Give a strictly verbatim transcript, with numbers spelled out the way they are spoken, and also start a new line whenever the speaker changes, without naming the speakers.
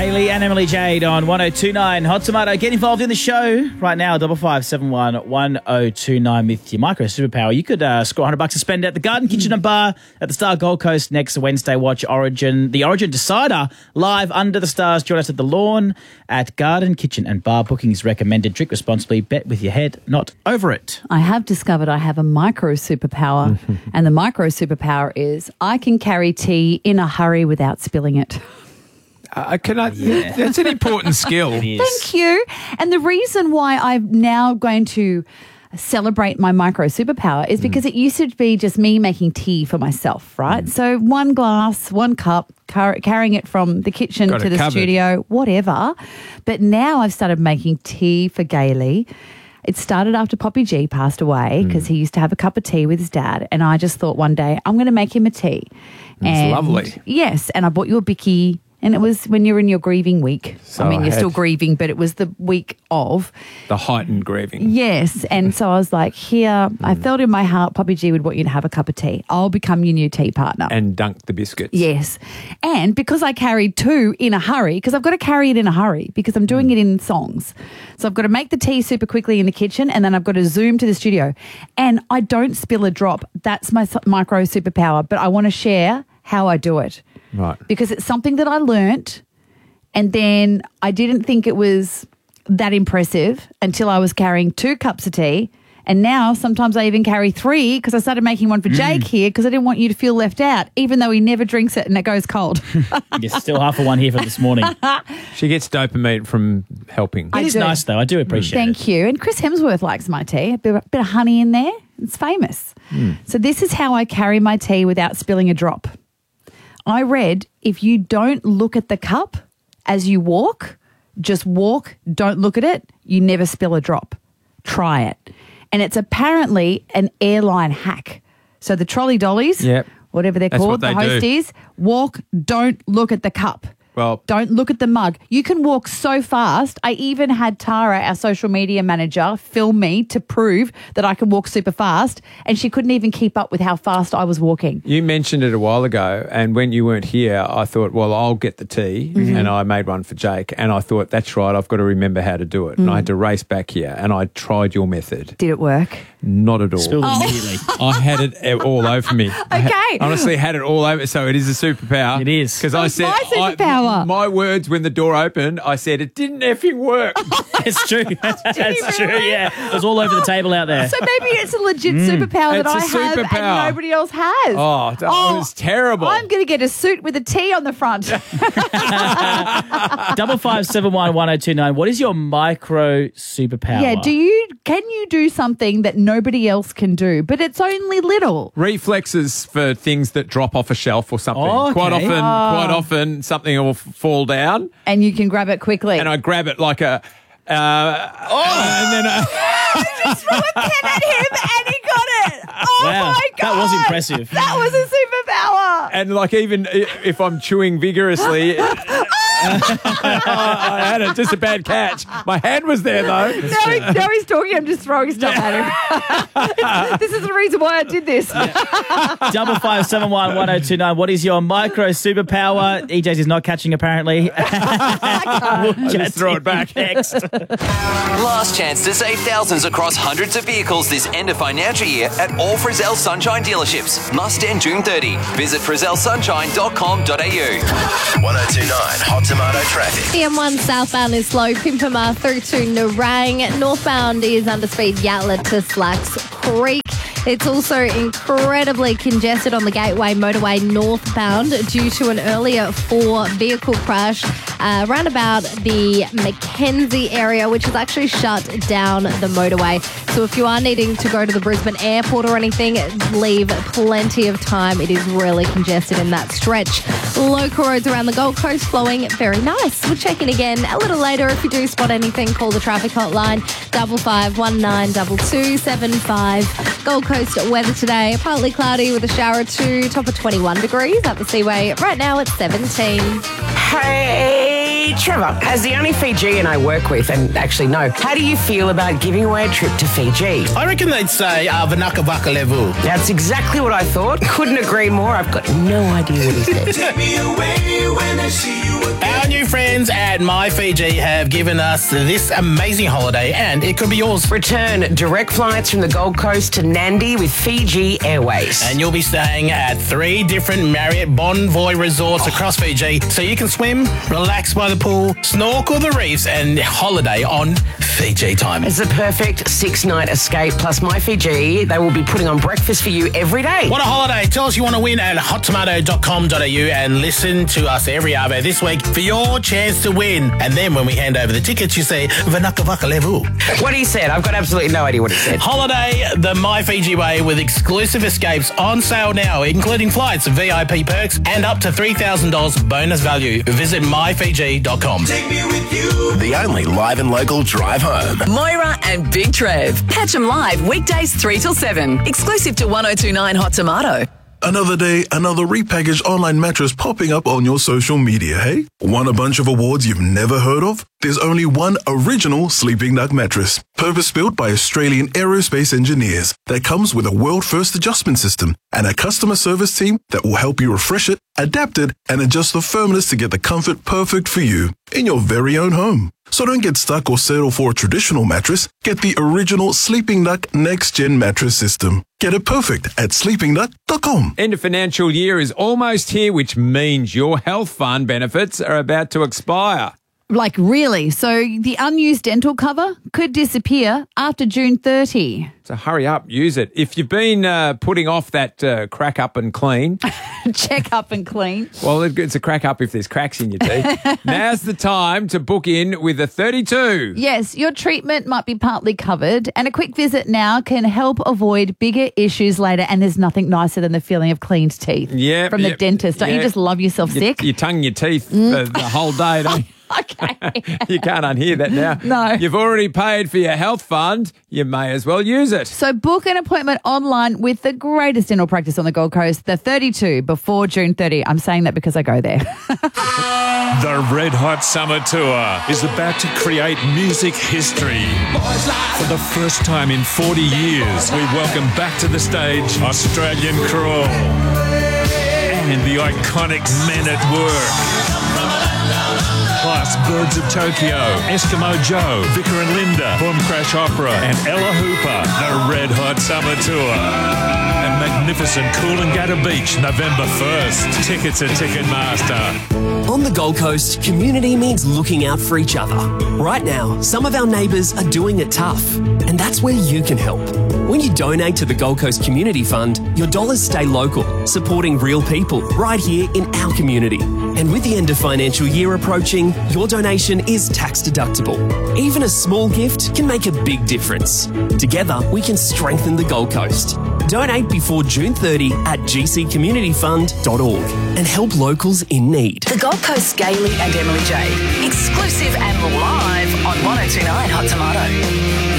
Gailey and Emily Jade on one oh two nine Hot Tomato. Get involved in the show right now, double five seven one one oh two nine with your micro superpower. You could uh, score one hundred bucks to spend at the Garden Kitchen and Bar at the Star Gold Coast next Wednesday. Watch Origin, the Origin Decider live under the stars. Join us at the Lawn at Garden Kitchen and Bar. Bookings recommended. Drink responsibly. Bet with your head, not over it.
I have discovered I have a micro superpower, and the micro superpower is I can carry tea in a hurry without spilling it.
Uh, can I? Yeah. That's an important skill.
It is.
Thank you. And the reason why I'm now going to celebrate my micro superpower is because mm. it used to be just me making tea for myself, right? Mm. So one glass, one cup, car- carrying it from the kitchen
Got
to the
covered.
studio, whatever. But now I've started making tea for Gailey. It started after Poppy G passed away because mm. he used to have a cup of tea with his dad, and I just thought one day I'm going to make him a tea.
That's
and
lovely.
Yes, and I bought you a bicky. And it was when you're in your grieving week.
So
I mean,
I
you're
had-
still grieving, but it was the week of.
The heightened grieving.
Yes. And so I was like, here, I felt in my heart, Poppy G would want you to have a cup of tea. I'll become your new tea partner.
And dunk the biscuits.
Yes. And because I carried two in a hurry, because I've got to carry it in a hurry because I'm doing it in songs. So I've got to make the tea super quickly in the kitchen, and then I've got to zoom to the studio. And I don't spill a drop. That's my su- micro superpower. But I want to share how I do it.
Right.
Because it's something that I learnt, and then I didn't think it was that impressive until I was carrying two cups of tea. And now sometimes I even carry three because I started making one for mm. Jake here because I didn't want you to feel left out, even though he never drinks it and it goes cold.
You're still half a one here for this morning.
She gets dopamine from helping.
It is
do.
nice, though. I do appreciate
Thank
it.
Thank you. And Chris Hemsworth likes my tea. A bit, a bit of honey in there. It's famous. Mm. So this is how I carry my tea without spilling a drop. I read if you don't look at the cup as you walk, just walk, don't look at it, you never spill a drop. Try it. And it's apparently an airline hack. So the trolley dollies,
yep.
whatever they're
That's
called,
what
the
they do.
hosties, walk, don't look at the cup.
Well,
don't look at the mug. You can walk so fast. I even had Tara, our social media manager, film me to prove that I can walk super fast, and she couldn't even keep up with how fast I was walking.
You mentioned it a while ago, and when you weren't here, I thought, well, I'll get the tea, mm-hmm. and I made one for Jake, and I thought, that's right, I've got to remember how to do it. Mm. And I had to race back here, and I tried your method.
Did it work?
Not at all.
Spilled
oh.
immediately.
I had it all over me.
Okay.
I ha- honestly had it all over, so it is a superpower.
It is.
Because I said,
my superpower.
I, my words when the door opened, I said, it didn't effing work.
It's true. That's, that's true,
really?
yeah. It was all over the table out there.
So maybe it's a legit mm. superpower that
It's
I
a
have
superpower.
and nobody else has.
Oh, that
oh,
was terrible.
I'm going to get a suit with a T on the front.
Double five seven one one oh two nine. What is your micro superpower?
Yeah, do you can you do something that nobody else can do, but it's only little?
Reflexes for things that drop off a shelf or something.
Oh, okay.
Quite often,
Oh.
quite often something will f- fall down,
And you can grab it quickly.
and I grab it like a. Uh, oh, and then I,
just threw a pen at him and he got it. Oh
Wow,
my God.
that was impressive.
That was a superpower.
and like even i- if I'm chewing vigorously. I had it, just a bad catch. My hand was there though.
Now, he, now he's talking, I'm just throwing stuff at him. This is the reason why I did this.
Double five seven one one oh two nine. What is your micro superpower? E J's is not catching apparently. We'll
just throw it back.
next.
Last chance to save thousands across hundreds of vehicles this end of financial year at all Frizzell Sunshine dealerships. Must end June thirtieth. Visit frizzell sunshine dot com dot a u.
one oh two nine Hot Tomato traffic.
The M one southbound is slow, Pimpama through to Nerang. Northbound is under speed, Yatla to Slacks Creek. It's also incredibly congested on the Gateway Motorway northbound due to an earlier four-vehicle crash uh, around about the Mackenzie area, which has actually shut down the motorway. So if you are needing to go to the Brisbane airport or anything, leave plenty of time. It is really congested in that stretch. Local roads around the Gold Coast flowing very nice. We'll check in again a little later. If you do spot anything, call the traffic hotline, double five one nine two two seven five. Gold Coast weather today, partly cloudy with a shower or two, top of twenty-one degrees at the Seaway. Right now it's seventeen.
Hey, Trevor, as the only Fijian I work with and actually know, how do you feel about giving away a trip to Fiji?
I reckon they'd say uh, Vanaka Vaka level.
That's exactly what I thought. Couldn't agree more. I've got no idea what he said.
Our new new friends at My Fiji have given us this amazing holiday, and it could be yours.
Return direct flights from the Gold Coast to Nandi with Fiji Airways.
And you'll be staying at three different Marriott Bonvoy resorts across Fiji, so you can swim, relax by the pool, snorkel the reefs, and holiday on Fiji time.
It's a perfect six-night escape. Plus, My Fiji, they will be putting on breakfast for you every day.
What a holiday. Tell us you want to win at hot tomato dot com dot a u and listen to us every hour this week for your chance to win. And then when we hand over the tickets, you say, Vanaka Vaka Levu.
What he said, I've got absolutely no idea what he said.
Holiday the My Fiji way with exclusive escapes on sale now, including flights, V I P perks, and up to three thousand dollars bonus value. Visit my fiji dot com.
Take me with you. The only live and local drive home.
Moira and Big Trev. Catch them live weekdays three till seven. Exclusive to one oh two nine Hot Tomato.
Another day, another repackaged online mattress popping up on your social media, hey? Want a bunch of awards you've never heard of? There's only one original Sleeping Duck mattress, purpose-built by Australian aerospace engineers, that comes with a world-first adjustment system and a customer service team that will help you refresh it, adapt it, and adjust the firmness to get the comfort perfect for you in your very own home. So don't get stuck or settle for a traditional mattress. Get the original Sleeping Duck Next Gen mattress system. Get it perfect at sleeping duck dot com.
End of financial year is almost here, which means your health fund benefits are about to expire.
Like, really? So the unused dental cover could disappear after June thirtieth.
So hurry up, use it. If you've been uh, putting off that uh, crack up and clean.
Check up and clean.
Well, it's a crack up if there's cracks in your teeth. Now's the time to book in with a thirty-two.
Yes, your treatment might be partly covered, and a quick visit now can help avoid bigger issues later, and there's nothing nicer than the feeling of cleaned teeth
Yeah,
from the
yep,
dentist. Don't
yeah.
you just love yourself
You,
sick?
you tongue your teeth uh, the whole day, don't you?
Okay.
You can't unhear that now.
No.
You've already paid for your health fund. You may as well use it.
So book an appointment online with the greatest dental practice on the Gold Coast, the thirty-two, before June thirtieth. I'm saying that because I go there.
The Red Hot Summer Tour is about to create music history. For the first time in forty years, we welcome back to the stage Australian Crawl and the iconic Men at Work. Plus Birds of Tokyo, Eskimo Joe, Vicar and Linda, Boom Crash Opera, and Ella Hooper. The Red Hot Summer Tour. At magnificent Coolangatta Beach, November first. Tickets at Ticketmaster.
On the Gold Coast, community means looking out for each other. Right now, some of our neighbours are doing it tough, and that's where you can help. When you donate to the Gold Coast Community Fund, your dollars stay local, supporting real people right here in our community. And with the end of financial year approaching, your donation is tax deductible. Even a small gift can make a big difference. Together, we can strengthen the Gold Coast. Donate before June thirtieth at g c community fund dot org and help locals in need.
The Gold Coast Gailey and Emily J. Exclusive and live on one oh two nine Hot Tomato.